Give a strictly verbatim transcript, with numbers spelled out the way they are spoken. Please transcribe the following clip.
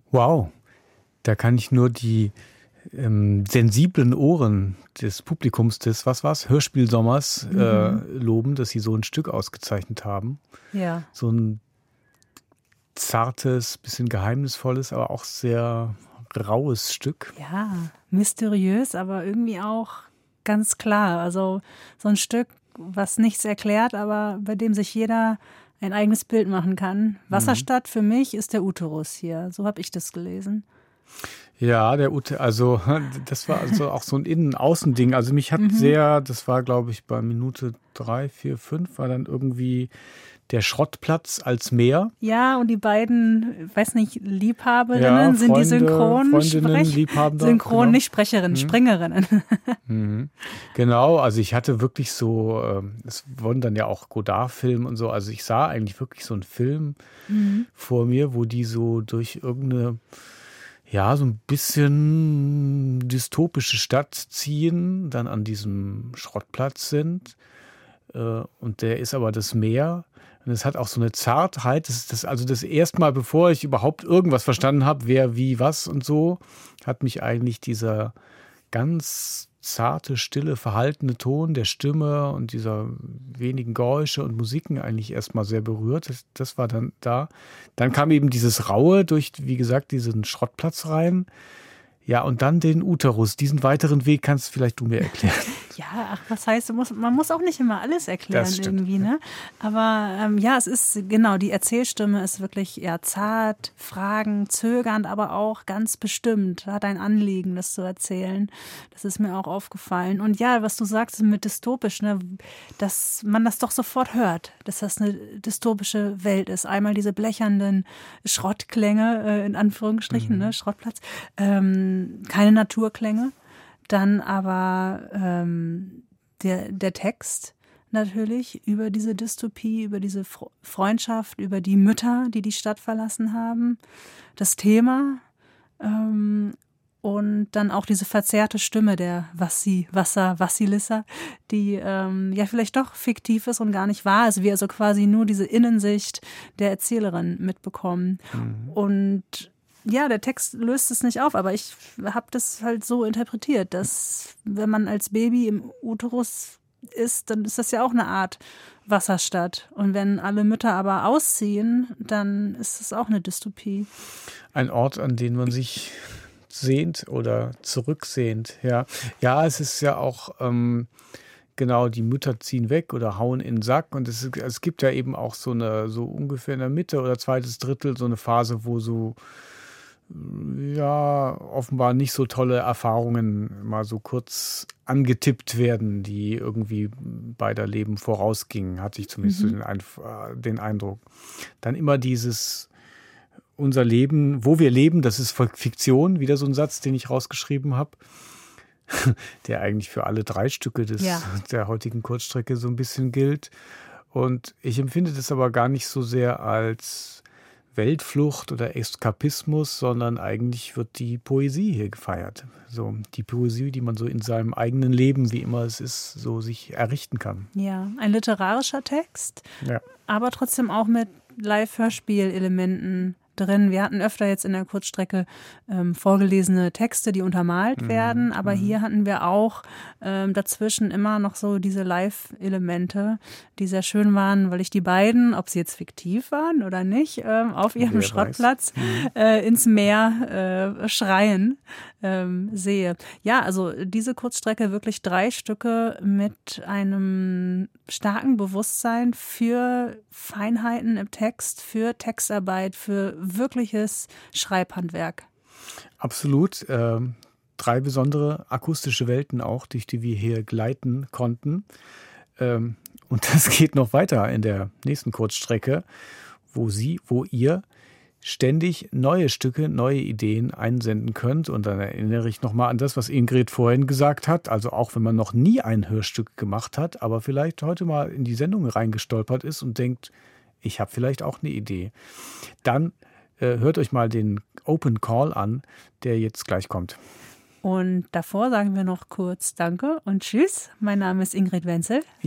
Wow, da kann ich nur die ähm, sensiblen Ohren des Publikums des, was war's, Hörspielsommers Mhm. äh, loben, dass sie so ein Stück ausgezeichnet haben. Ja. So ein zartes, bisschen geheimnisvolles, aber auch sehr raues Stück. Ja, mysteriös, aber irgendwie auch ganz klar. Also so ein Stück, was nichts erklärt, aber bei dem sich jeder ein eigenes Bild machen kann. Wasserstadt für mich ist der Uterus hier. So habe ich das gelesen. Ja, der Ute, also das war also auch so ein Innen-Außen-Ding. Also mich hat Mhm. sehr, das war glaube ich bei Minute drei, vier, fünf, war dann irgendwie der Schrottplatz als Meer. Ja, und die beiden, weiß nicht, Liebhaberinnen Ja, sind die Freunde, synchron Freundinnen, Sprech Liebhaber, synchron, genau. nicht Sprecherinnen, Springerinnen. Mhm. Genau, also ich hatte wirklich so, ähm, es wurden dann ja auch Godard-Filme und so, also ich sah eigentlich wirklich so einen Film Mhm. vor mir, wo die so durch irgendeine, ja, so ein bisschen dystopische Stadt ziehen, dann an diesem Schrottplatz sind äh, und der ist aber das Meer. Und es hat auch so eine Zartheit. Das ist das, also das erste Mal, bevor ich überhaupt irgendwas verstanden habe, wer, wie, was und so, hat mich eigentlich dieser ganz zarte, stille, verhaltene Ton der Stimme und dieser wenigen Geräusche und Musiken eigentlich erstmal sehr berührt. Das, das war dann da. Dann kam eben dieses Raue durch, wie gesagt, diesen Schrottplatz rein. Ja, und dann den Uterus. Diesen weiteren Weg kannst vielleicht du mir erklären. Ja, ach, was heißt, man muss, man muss auch nicht immer alles erklären Das stimmt. irgendwie, ne? Aber ähm, ja, es ist, genau, die Erzählstimme ist wirklich eher zart, fragend, zögernd, aber auch ganz bestimmt. Hat ein Anliegen, das zu erzählen. Das ist mir auch aufgefallen. Und ja, was du sagst mit dystopisch, ne? Dass man das doch sofort hört, dass das eine dystopische Welt ist. Einmal diese blechernden Schrottklänge, äh, in Anführungsstrichen, Mhm. ne? Schrottplatz. Ähm, keine Naturklänge. Dann aber ähm, der, der Text natürlich über diese Dystopie, über diese Fre- Freundschaft, über die Mütter, die die Stadt verlassen haben. Das Thema ähm, und dann auch diese verzerrte Stimme der Vassi, Wasser, Vassilissa, die ähm, ja vielleicht doch fiktiv ist und gar nicht wahr ist. Wir also quasi nur diese Innensicht der Erzählerin mitbekommen. Mhm. Und ja, der Text löst es nicht auf, aber ich habe das halt so interpretiert, dass wenn man als Baby im Uterus ist, dann ist das ja auch eine Art Wasserstadt. Und wenn alle Mütter aber ausziehen, dann ist das auch eine Dystopie. Ein Ort, an den man sich sehnt oder zurücksehnt. Ja, ja, es ist ja auch ähm, genau, die Mütter ziehen weg oder hauen in den Sack. Und es, es gibt ja eben auch so eine, so ungefähr in der Mitte oder zweites Drittel so eine Phase, wo so ja, offenbar nicht so tolle Erfahrungen mal so kurz angetippt werden, die irgendwie beider Leben vorausgingen, hatte ich zumindest so Mhm. den, Einf äh, den Eindruck. Dann immer dieses, unser Leben, wo wir leben, das ist Fiktion, wieder so ein Satz, den ich rausgeschrieben habe, der eigentlich für alle drei Stücke des, Ja. der heutigen Kurzstrecke so ein bisschen gilt. Und ich empfinde das aber gar nicht so sehr als Weltflucht oder Eskapismus, sondern eigentlich wird die Poesie hier gefeiert. So die Poesie, die man so in seinem eigenen Leben, wie immer es ist, so sich errichten kann. Ja, ein literarischer Text, Ja. aber trotzdem auch mit Live-Hörspiel-Elementen drin. Wir hatten öfter jetzt in der Kurzstrecke ähm, vorgelesene Texte, die untermalt Mhm, werden, aber mhm. hier hatten wir auch ähm, dazwischen immer noch so diese Live-Elemente, die sehr schön waren, weil ich die beiden, ob sie jetzt fiktiv waren oder nicht, ähm, auf ihrem Wer weiß. Schrottplatz Mhm. äh, ins Meer äh, schreien ähm, sehe. Ja, also diese Kurzstrecke wirklich drei Stücke mit einem starken Bewusstsein für Feinheiten im Text, für Textarbeit, für wirkliches Schreibhandwerk. Absolut. Ähm, drei besondere akustische Welten auch, durch die wir hier gleiten konnten. Ähm, und das geht noch weiter in der nächsten Kurzstrecke, wo Sie, wo ihr ständig neue Stücke, neue Ideen einsenden könnt. Und dann erinnere ich nochmal an das, was Ingrid vorhin gesagt hat. Also auch wenn man noch nie ein Hörstück gemacht hat, aber vielleicht heute mal in die Sendung reingestolpert ist und denkt, ich habe vielleicht auch eine Idee. Dann äh, hört euch mal den Open Call an, der jetzt gleich kommt. Und davor sagen wir noch kurz Danke und Tschüss. Mein Name ist Ingrid Wenzel.